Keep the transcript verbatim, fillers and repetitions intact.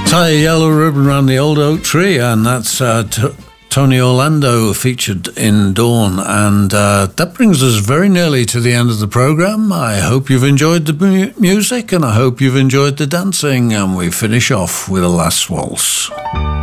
Tie a yellow ribbon around the old oak tree, and that's uh, t- Tony Orlando featured in Dawn. And uh, that brings us very nearly to the end of the programme. I hope you've enjoyed the mu- music, and I hope you've enjoyed the dancing, and we finish off with a last waltz.